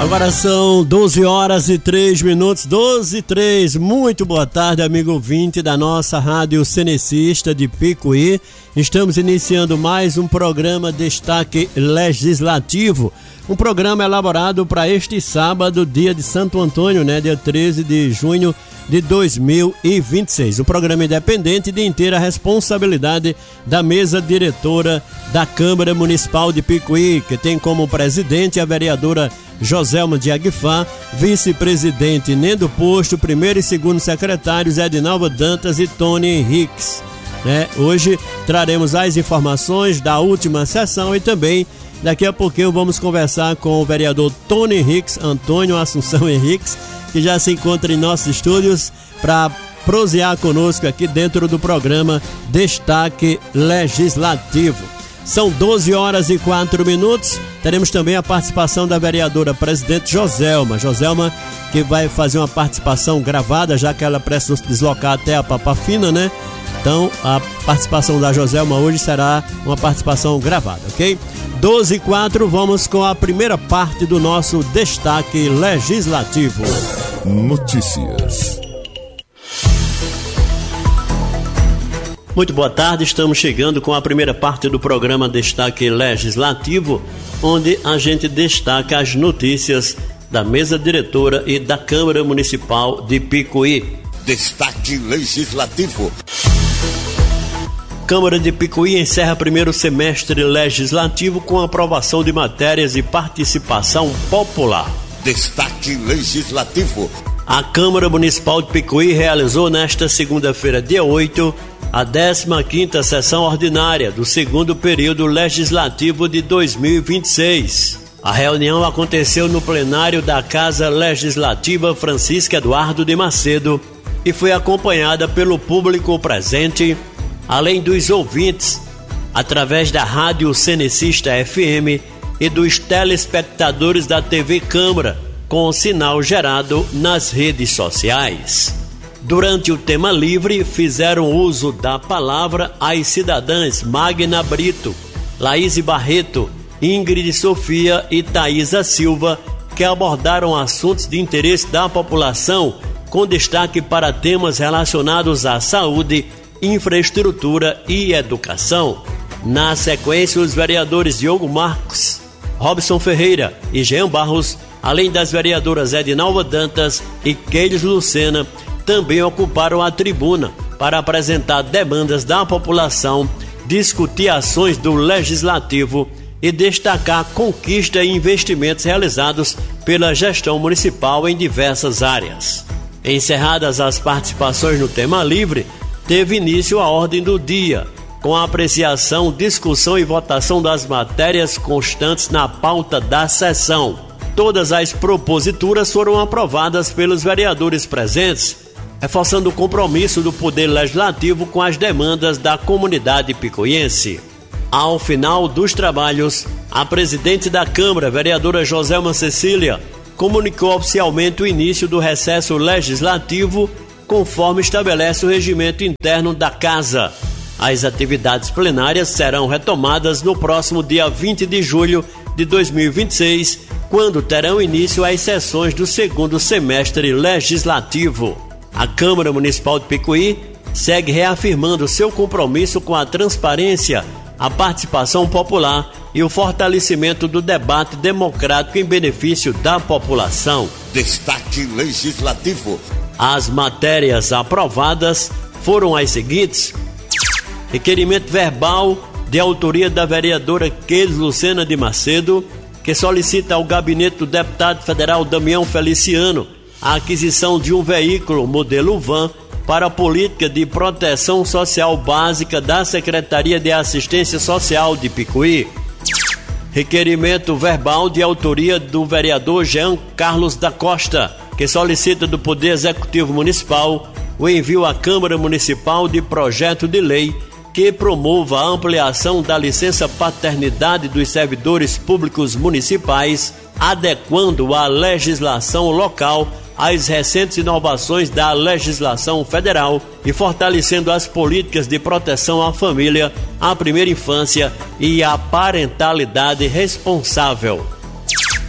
Agora são 12 horas e 3 minutos, 12 e 3. Muito boa tarde, amigo ouvinte da nossa Rádio Cenecista de Picuí. Estamos iniciando mais um programa Destaque Legislativo. Um programa elaborado para este sábado, dia de Santo Antônio, dia 13 de junho de 2026. Um programa independente de inteira responsabilidade da mesa diretora da Câmara Municipal de Picuí, que tem como presidente a vereadora Joselma de Aguifá, vice-presidente Nendo Posto, primeiro e segundo secretários Edinalva Dantas e Tony Henriques. Hoje traremos as informações da última sessão e também daqui a pouquinho vamos conversar com o vereador Tony Henriques, Antônio Assunção Henriques, que já se encontra em nossos estúdios para prosear conosco aqui dentro do programa Destaque Legislativo. São 12 horas e 4 minutos. Teremos também a participação da vereadora presidente Joselma, que vai fazer uma participação gravada, já que ela precisa se deslocar até a Papafina, Então, a participação da Joselma hoje será uma participação gravada, ok? 12 e 4, vamos com a primeira parte do nosso Destaque Legislativo. Notícias. Muito boa tarde, estamos chegando com a primeira parte do programa Destaque Legislativo, onde a gente destaca as notícias da mesa diretora e da Câmara Municipal de Picuí. Destaque Legislativo. Câmara de Picuí encerra primeiro semestre legislativo com aprovação de matérias e participação popular. Destaque Legislativo. A Câmara Municipal de Picuí realizou nesta segunda-feira, dia 8, a 15ª sessão ordinária do segundo período legislativo de 2026. A reunião aconteceu no plenário da Casa Legislativa Francisco Eduardo de Macedo e foi acompanhada pelo público presente, além dos ouvintes, através da Rádio Cenecista FM e dos telespectadores da TV Câmara, com o sinal gerado nas redes sociais. Durante o tema livre, fizeram uso da palavra as cidadãs Magna Brito, Laís Barreto, Ingrid Sofia e Thaisa Silva, que abordaram assuntos de interesse da população, com destaque para temas relacionados à saúde, infraestrutura e educação. Na sequência, os vereadores Diogo Marcos, Robson Ferreira e Jean Barros, além das vereadoras Edinalva Dantas e Keilis Lucena, também ocuparam a tribuna para apresentar demandas da população, discutir ações do Legislativo e destacar conquistas e investimentos realizados pela gestão municipal em diversas áreas. Encerradas as participações no tema livre, teve início a ordem do dia, com a apreciação, discussão e votação das matérias constantes na pauta da sessão. Todas as proposituras foram aprovadas pelos vereadores presentes, reforçando o compromisso do Poder Legislativo com as demandas da comunidade picuiense. Ao final dos trabalhos, a presidente da Câmara, vereadora Joselma Cecília, comunicou oficialmente o início do recesso legislativo, conforme estabelece o regimento interno da Casa. As atividades plenárias serão retomadas no próximo dia 20 de julho de 2026, quando terão início as sessões do segundo semestre legislativo. A Câmara Municipal de Picuí segue reafirmando seu compromisso com a transparência, a participação popular e o fortalecimento do debate democrático em benefício da população. Destaque Legislativo. As matérias aprovadas foram as seguintes: requerimento verbal de autoria da vereadora Keilis Lucena de Macedo, que solicita ao gabinete do deputado federal Damião Feliciano a aquisição de um veículo modelo van para a política de proteção social básica da Secretaria de Assistência Social de Picuí. Requerimento verbal de autoria do vereador Jean Carlos da Costa, que solicita do Poder Executivo Municipal o envio à Câmara Municipal de projeto de lei que promova a ampliação da licença paternidade dos servidores públicos municipais, adequando a legislação local às recentes inovações da legislação federal e fortalecendo as políticas de proteção à família, à primeira infância e à parentalidade responsável.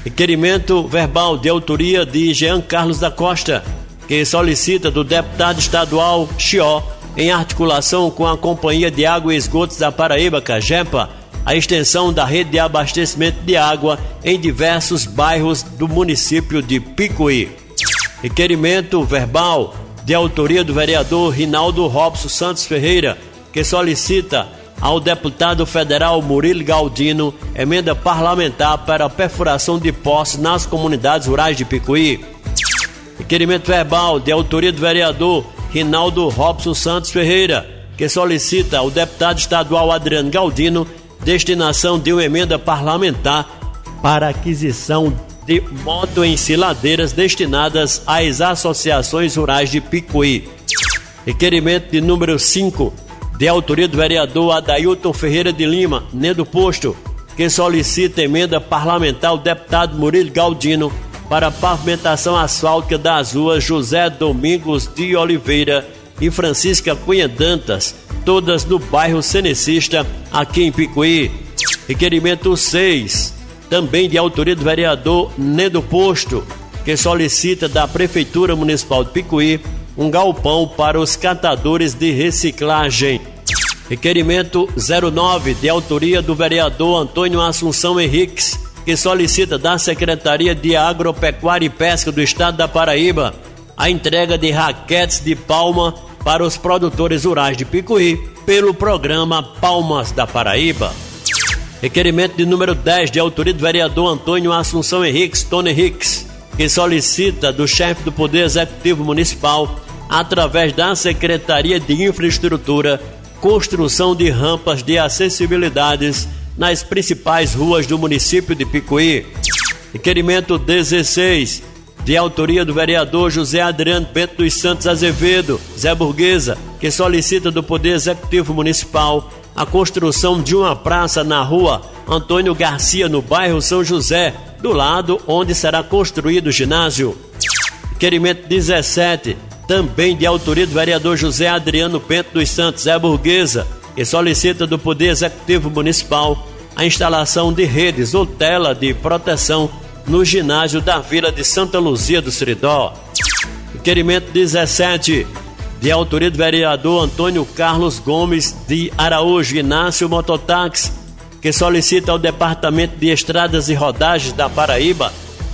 Requerimento verbal de autoria de Jean Carlos da Costa, que solicita do deputado estadual Chió, em articulação com a Companhia de Água e Esgotos da Paraíba, CAGEPA, a extensão da rede de abastecimento de água em diversos bairros do município de Picuí. Requerimento verbal de autoria do vereador Rinaldo Robson Santos Ferreira, que solicita ao deputado federal Murilo Galdino emenda parlamentar para a perfuração de poços nas comunidades rurais de Picuí. Requerimento verbal de autoria do vereador Rinaldo Robson Santos Ferreira, que solicita ao deputado estadual Adriano Galdino destinação de uma emenda parlamentar para aquisição de motoensiladeiras destinadas às associações rurais de Picuí. Requerimento de número 5, de autoria do vereador Adailton Ferreira de Lima, Nedo Posto, que solicita emenda parlamentar ao deputado Murilo Galdino para a pavimentação asfáltica das ruas José Domingos de Oliveira e Francisca Cunha Dantas, todas no bairro Cenecista, aqui em Picuí. Requerimento 6, também de autoria do vereador Nedo Posto, que solicita da Prefeitura Municipal de Picuí um galpão para os catadores de reciclagem. Requerimento 09, de autoria do vereador Antônio Assunção Henriques, que solicita da Secretaria de Agropecuária e Pesca do Estado da Paraíba a entrega de raquetes de palma para os produtores rurais de Picuí pelo programa Palmas da Paraíba. Requerimento de número 10, de autoria do vereador Antônio Assunção Henriques, Tony Henriques, que solicita do chefe do Poder Executivo Municipal, através da Secretaria de Infraestrutura, construção de rampas de acessibilidades nas principais ruas do município de Picuí. Requerimento 16, de autoria do vereador José Adriano Bento dos Santos Azevedo, Zé Burguesa, que solicita do Poder Executivo Municipal a construção de uma praça na rua Antônio Garcia, no bairro São José, do lado onde será construído o ginásio. Requerimento 17, também de autoria do vereador José Adriano Bento dos Santos, Zé Burguesa, que solicita do Poder Executivo Municipal a instalação de redes ou tela de proteção no ginásio da Vila de Santa Luzia do Seridó. Requerimento 17, de autoria do vereador Antônio Carlos Gomes de Araújo Inácio Mototáxi, que solicita ao Departamento de Estradas e Rodagens da Paraíba,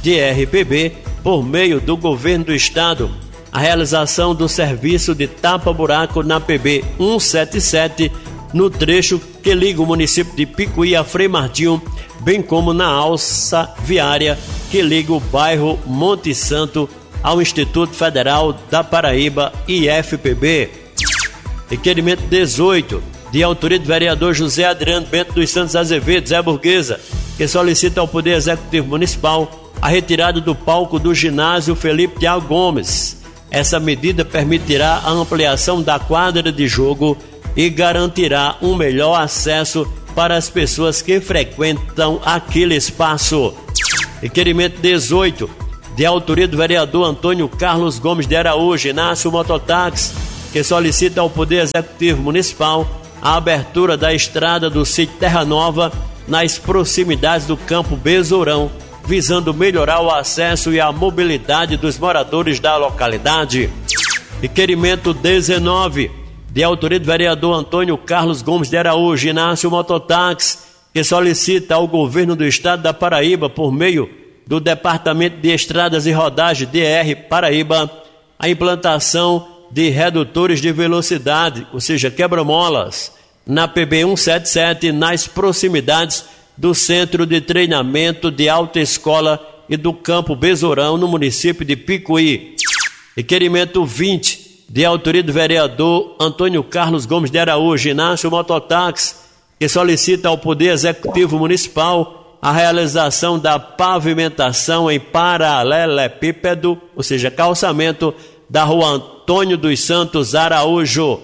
DRPB, por meio do Governo do Estado, a realização do serviço de tapa-buraco na PB 177, no trecho que liga o município de Picuí a Frei Martinho, bem como na alça viária que liga o bairro Monte Santo ao Instituto Federal da Paraíba, IFPB. Requerimento 18, de autoria do vereador José Adriano Bento dos Santos Azevedo, Zé Burguesa, que solicita ao Poder Executivo Municipal a retirada do palco do ginásio Felipe Thiago Gomes. Essa medida permitirá a ampliação da quadra de jogo e garantirá um melhor acesso para as pessoas que frequentam aquele espaço. Requerimento 18, de autoria do vereador Antônio Carlos Gomes de Araújo Inácio Mototáxi, que solicita ao Poder Executivo Municipal a abertura da estrada do sítio Terra Nova nas proximidades do campo Besourão, visando melhorar o acesso e a mobilidade dos moradores da localidade. Requerimento 19, de autoria do vereador Antônio Carlos Gomes de Araújo Inácio Mototáxi, que solicita ao Governo do Estado da Paraíba, por meio do Departamento de Estradas e Rodagem, DR Paraíba, a implantação de redutores de velocidade, ou seja, quebra-molas, na PB 177, nas proximidades do Centro de Treinamento de Alta Escola e do Campo Besourão, no município de Picuí. Requerimento 20, de autoria do vereador Antônio Carlos Gomes de Araújo Inácio Mototáxi, que solicita ao Poder Executivo Municipal a realização da pavimentação em paralelepípedo, ou seja, calçamento, da rua Antônio dos Santos Araújo.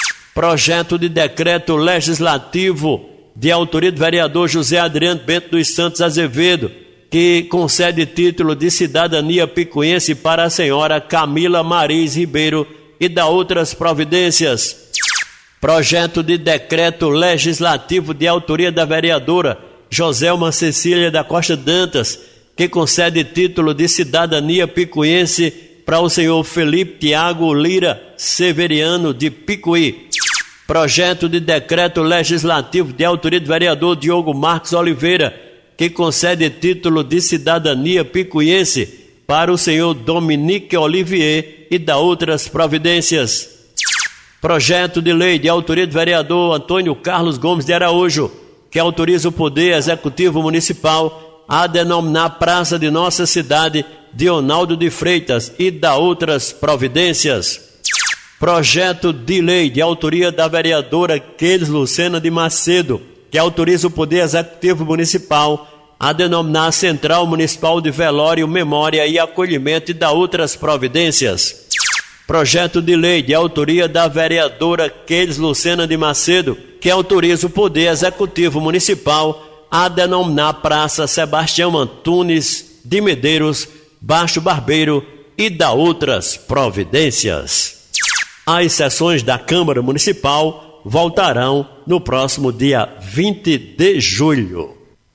Projeto de decreto legislativo de autoria do vereador José Adriano Bento dos Santos Azevedo, que concede título de cidadania picuense para a senhora Camila Mariz Ribeiro e dá outras providências. Projeto de decreto legislativo de autoria da vereadora Joselma Cecília da Costa Dantas, que concede título de cidadania picuiense para o senhor Felipe Tiago Lira Severiano de Picuí. Projeto de decreto legislativo de autoria do vereador Diogo Marques Oliveira, que concede título de cidadania picuiense para o senhor Dominique Olivier e dá outras providências. Projeto de lei de autoria do vereador Antônio Carlos Gomes de Araújo, que autoriza o Poder Executivo Municipal a denominar Praça de Nossa Cidade Dionaldo de Freitas e dá outras providências. Projeto de lei de autoria da vereadora Kelis Lucena de Macedo, que autoriza o Poder Executivo Municipal a denominar Central Municipal de Velório, Memória e Acolhimento e dá outras providências. Projeto de lei de autoria da vereadora Kelis Lucena de Macedo, que autoriza o Poder Executivo Municipal a denominar Praça Sebastião Antunes de Medeiros, Baixo Barbeiro e dá outras providências. As sessões da Câmara Municipal voltarão no próximo dia 20 de julho.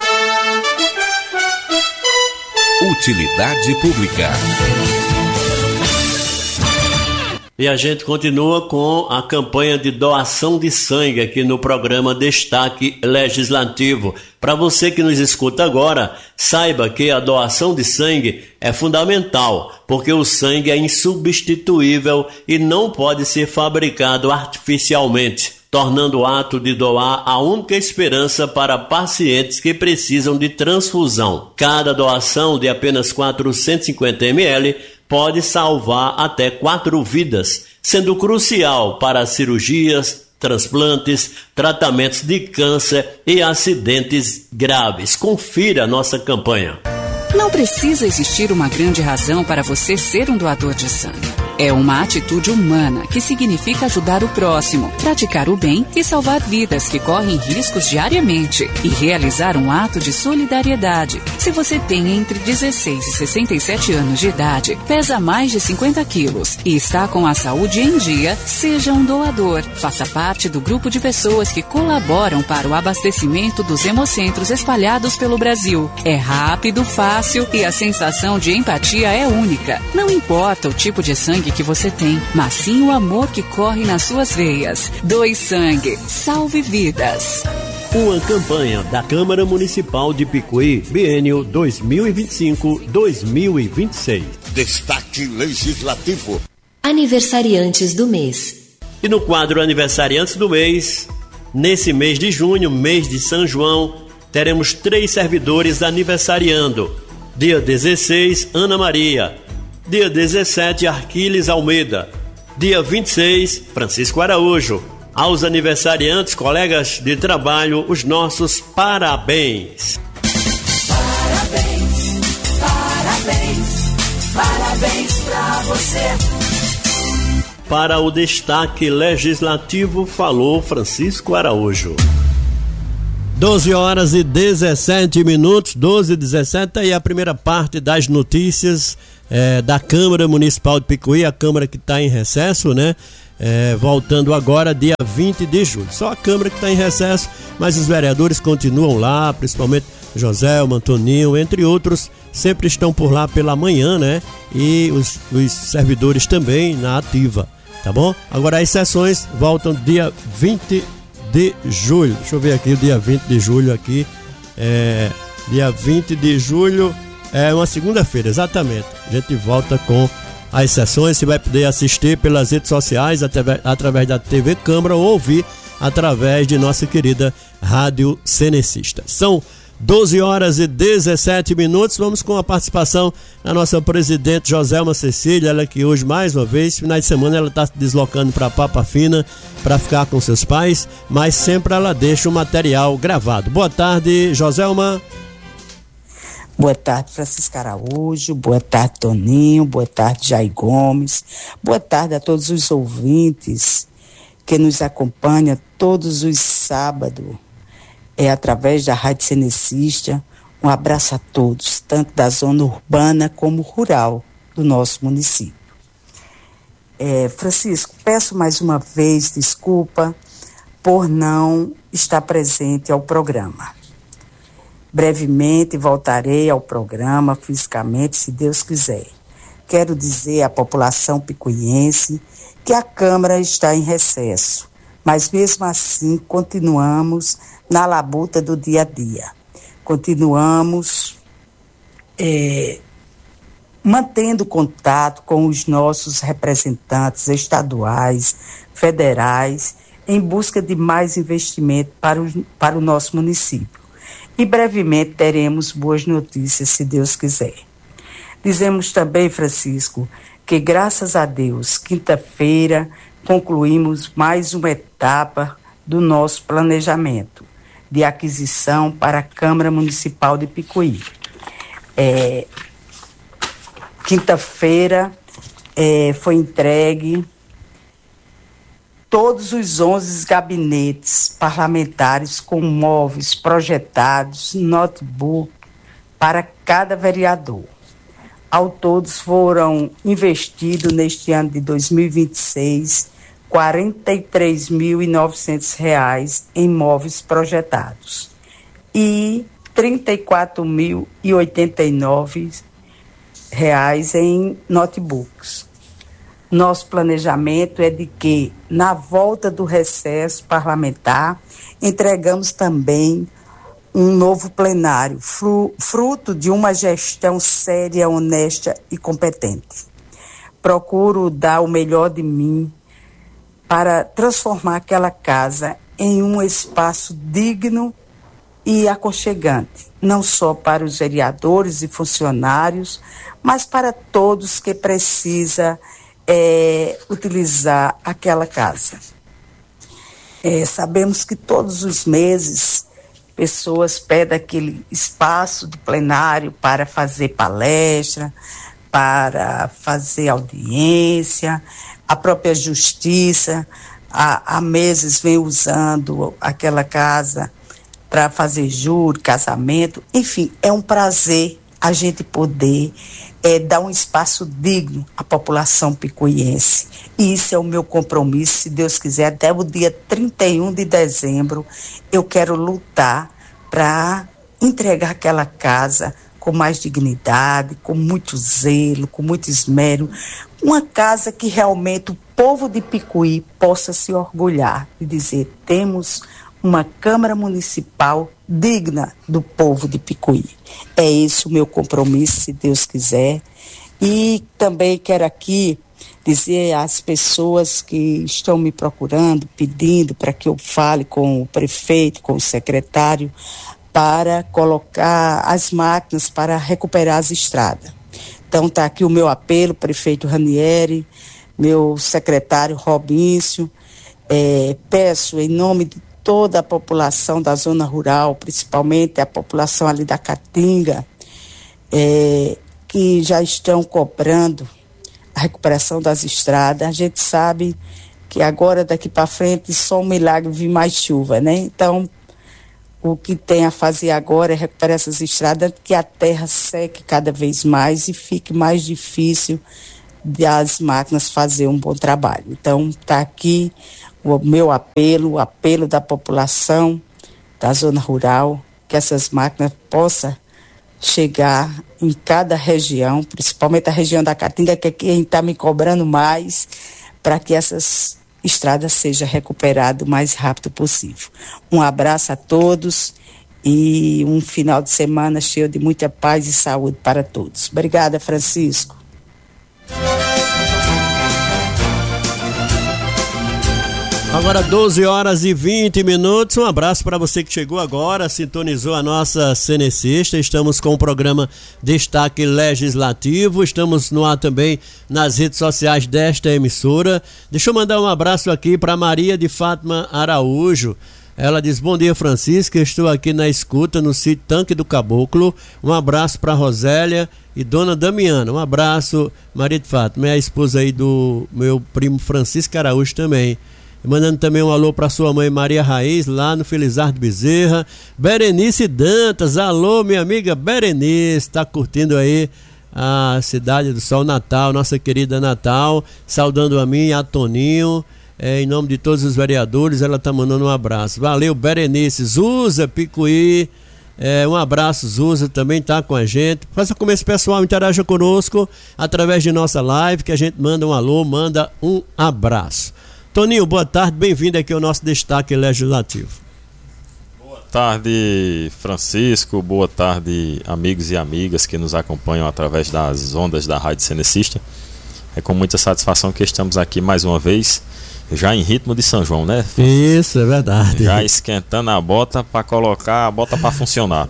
Utilidade pública. E a gente continua com a campanha de doação de sangue aqui no programa Destaque Legislativo. Para você que nos escuta agora, saiba que a doação de sangue é fundamental, porque o sangue é insubstituível e não pode ser fabricado artificialmente, tornando o ato de doar a única esperança para pacientes que precisam de transfusão. Cada doação de apenas 450 ml pode salvar até 4 vidas, sendo crucial para cirurgias, transplantes, tratamentos de câncer e acidentes graves. Confira a nossa campanha. Não precisa existir uma grande razão para você ser um doador de sangue. É uma atitude humana que significa ajudar o próximo, praticar o bem e salvar vidas que correm riscos diariamente e realizar um ato de solidariedade. Se você tem entre 16 e 67 anos de idade, pesa mais de 50 quilos e está com a saúde em dia, seja um doador. Faça parte do grupo de pessoas que colaboram para o abastecimento dos hemocentros espalhados pelo Brasil. É rápido, fácil e a sensação de empatia é única. Não importa o tipo de sangue que você tem, mas sim o amor que corre nas suas veias. Doe sangue, salve vidas. Uma campanha da Câmara Municipal de Picuí, biênio 2025-2026. Destaque Legislativo. Aniversariantes do mês. E no quadro Aniversariantes do mês, nesse mês de junho, mês de São João, teremos 3 servidores aniversariando. Dia 16, Ana Maria. Dia 17, Arquiles Almeida. Dia 26, Francisco Araújo. Aos aniversariantes, colegas de trabalho, os nossos parabéns. Parabéns, parabéns, parabéns pra você. Para o Destaque Legislativo, falou Francisco Araújo. 12 horas e 17 minutos, 12 e 17, aí a primeira parte das notícias da Câmara Municipal de Picuí, a Câmara que está em recesso, né? Voltando agora, dia 20 de julho. Só a Câmara que está em recesso, mas os vereadores continuam lá, principalmente José, o Antoninho, entre outros, sempre estão por lá pela manhã, né? E os servidores também na ativa, tá bom? Agora as sessões voltam dia 20 de julho. Deixa eu ver aqui o dia 20 de julho aqui. Dia 20 de julho é uma segunda-feira, exatamente. A gente volta com as sessões. Você vai poder assistir pelas redes sociais, através da TV Câmara, ou ouvir através de nossa querida Rádio Cenecista. São 12 horas e 17 minutos. Vamos com a participação da nossa presidente Joselma Cecília, ela que hoje, mais uma vez, final de semana, ela está se deslocando para Papa Fina para ficar com seus pais, mas sempre ela deixa o material gravado. Boa tarde, Joselma. Boa tarde, Francisco Araújo. Boa tarde, Toninho. Boa tarde, Jair Gomes. Boa tarde a todos os ouvintes que nos acompanham todos os sábados. Através da Rádio Cenecista. Um abraço a todos, tanto da zona urbana como rural do nosso município. Francisco, peço mais uma vez desculpa por não estar presente ao programa. Brevemente voltarei ao programa fisicamente, se Deus quiser. Quero dizer à população picuiense que a Câmara está em recesso, mas mesmo assim continuamos na labuta do dia a dia. Continuamos mantendo contato com os nossos representantes estaduais, federais, em busca de mais investimento para o nosso município. E brevemente teremos boas notícias, se Deus quiser. Dizemos também, Francisco, que graças a Deus, quinta-feira, concluímos mais uma etapa do nosso planejamento de aquisição para a Câmara Municipal de Picuí. Quinta-feira foi entregue todos os 11 gabinetes parlamentares com móveis projetados, notebook para cada vereador. Ao todo foram investidos neste ano de 2026 R$ 43.900 em móveis projetados e R$ 34.089 em notebooks. Nosso planejamento é de que, na volta do recesso parlamentar, entregamos também um novo plenário, fruto de uma gestão séria, honesta e competente. Procuro dar o melhor de mim para transformar aquela casa em um espaço digno e aconchegante, não só para os vereadores e funcionários, mas para todos que precisam utilizar aquela casa. Sabemos que todos os meses pessoas pedem aquele espaço de plenário para fazer palestra, para fazer audiência, a própria justiça há meses vem usando aquela casa para fazer júri, casamento, enfim, é um prazer a gente poder dar um espaço digno à população picuiense. E isso é o meu compromisso, se Deus quiser, até o dia 31 de dezembro, eu quero lutar para entregar aquela casa com mais dignidade, com muito zelo, com muito esmero, uma casa que realmente o povo de Picuí possa se orgulhar e dizer, temos uma Câmara Municipal digna do povo de Picuí. É esse o meu compromisso, se Deus quiser. E também quero aqui dizer às pessoas que estão me procurando, pedindo para que eu fale com o prefeito, com o secretário, para colocar as máquinas para recuperar as estradas. Então está aqui o meu apelo, prefeito Ranieri, meu secretário Robincio, peço em nome de toda a população da zona rural, principalmente a população ali da Caatinga, que já estão cobrando a recuperação das estradas. A gente sabe que agora, daqui para frente, só um milagre vir mais chuva, né? Então, o que tem a fazer agora é recuperar essas estradas, que a terra seque cada vez mais e fique mais difícil das máquinas fazer um bom trabalho. Então, está aqui o meu apelo, o apelo da população da zona rural, que essas máquinas possam chegar em cada região, principalmente a região da Caatinga, que é quem está me cobrando mais, para que essas estradas sejam recuperadas o mais rápido possível. Um abraço a todos e um final de semana cheio de muita paz e saúde para todos. Obrigada, Francisco. Agora 12h20. Um abraço para você que chegou agora, sintonizou a nossa Cenecista. Estamos com o programa Destaque Legislativo. Estamos no ar também nas redes sociais desta emissora. Deixa eu mandar um abraço aqui para Maria de Fátima Araújo. Ela diz: bom dia, Francisco, estou aqui na escuta no sítio Tanque do Caboclo. Um abraço para Rosélia e Dona Damiana. Um abraço, Maria de Fátima, é a esposa aí do meu primo Francisco Araújo também. Mandando também um alô para sua mãe Maria Raiz, lá no Felizardo Bezerra. Berenice Dantas, alô minha amiga Berenice, está curtindo aí a Cidade do Sol, Natal, nossa querida Natal, saudando a mim e a Toninho, em nome de todos os vereadores, ela está mandando um abraço. Valeu, Berenice. Zuza Picuí, Um abraço, Zuza, também está com a gente. Faça como esse pessoal, interaja conosco através de nossa live, que a gente manda um alô, manda um abraço. Toninho, boa tarde, bem-vindo aqui ao nosso Destaque Legislativo. Boa tarde, Francisco, boa tarde, amigos e amigas que nos acompanham através das ondas da Rádio Cenecista. É com muita satisfação que estamos aqui mais uma vez, já em ritmo de São João, né? Isso, é verdade. Já esquentando a bota para colocar a bota para funcionar.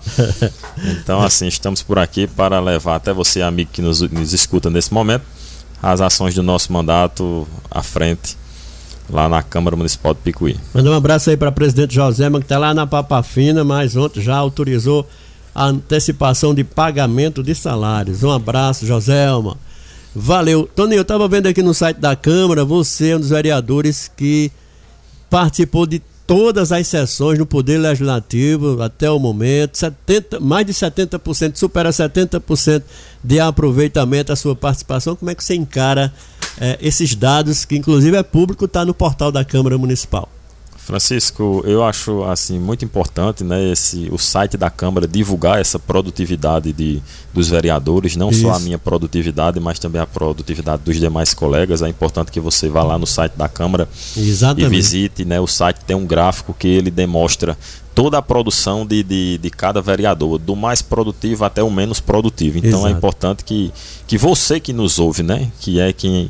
Então, assim, estamos por aqui para levar até você, amigo que nos escuta nesse momento, as ações do nosso mandato à frente, lá na Câmara Municipal de Picuí. Manda um abraço aí para o presidente Joselma, que está lá na Papa Fina, mas ontem já autorizou a antecipação de pagamento de salários. Um abraço, Joselma. Valeu. Toninho, eu estava vendo aqui no site da Câmara, você é um dos vereadores que participou de todas as sessões no Poder Legislativo até o momento, mais de 70%, supera 70% de aproveitamento a sua participação. Como é que você encara esses dados, que inclusive é público, está no portal da Câmara Municipal? Francisco, eu acho assim muito importante, né, o site da Câmara divulgar essa produtividade dos vereadores, não Isso. Só a minha produtividade, mas também a produtividade dos demais colegas. É importante que você vá lá no site da Câmara Exatamente. E visite, né, o site tem um gráfico que ele demonstra toda a produção de cada vereador, do mais produtivo até o menos produtivo. Então Exato. É importante que você que nos ouve, né, que é quem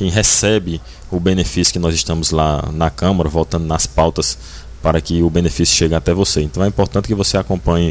recebe o benefício, que nós estamos lá na Câmara, voltando nas pautas para que o benefício chegue até você. Então é importante que você acompanhe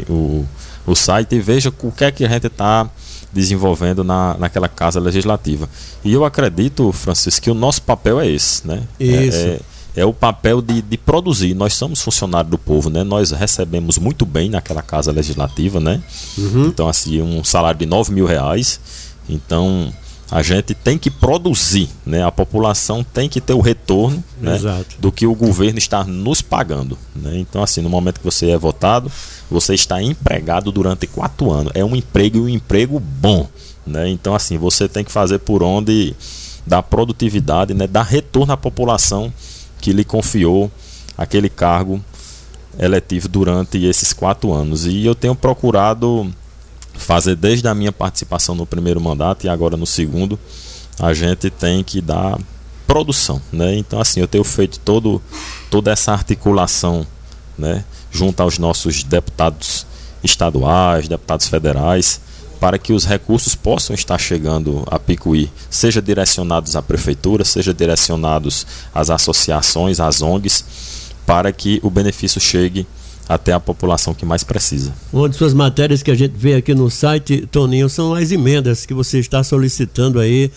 o site e veja o que é que a gente está desenvolvendo naquela casa legislativa. E eu acredito, Francisco, que o nosso papel é esse, né? Isso. É o papel de produzir. Nós somos funcionários do povo, né? Nós recebemos muito bem naquela casa legislativa, né? Uhum. Então, assim, um salário de R$9.000. Então, a gente tem que produzir, né? A população tem que ter o retorno, né? Do que o governo está nos pagando, né? Então, assim, no momento que você é votado, você está empregado durante 4 anos. É um emprego, e um emprego bom, né? Então, assim, você tem que fazer por onde dar produtividade, né? Dar retorno à população que lhe confiou aquele cargo eletivo durante esses 4 anos. E eu tenho procurado fazer, desde a minha participação no primeiro mandato e agora no segundo, a gente tem que dar produção, né? Então, assim, eu tenho feito toda essa articulação, né, junto aos nossos deputados estaduais, deputados federais, para que os recursos possam estar chegando a Picuí, seja direcionados à prefeitura, seja direcionados às associações, às ONGs, para que o benefício chegue até a população que mais precisa. Uma de suas matérias que a gente vê aqui no site, Toninho, são as emendas que você está solicitando aí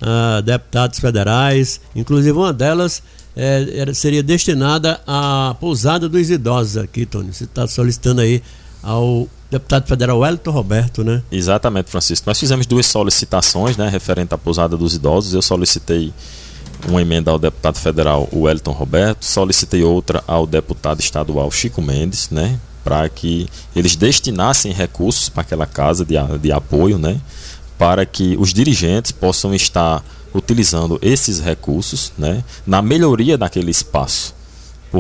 a deputados federais. Inclusive uma delas seria destinada à pousada dos idosos aqui, Toninho. Você está solicitando aí ao deputado federal Wellington Roberto, né? Exatamente, Francisco. Nós fizemos 2 solicitações, né, referente à pousada dos idosos. Eu solicitei uma emenda ao deputado federal Wellington Roberto, solicitei outra ao deputado estadual Chico Mendes, né, para que eles destinassem recursos para aquela casa de apoio, né, para que os dirigentes possam estar utilizando esses recursos, né, na melhoria daquele espaço.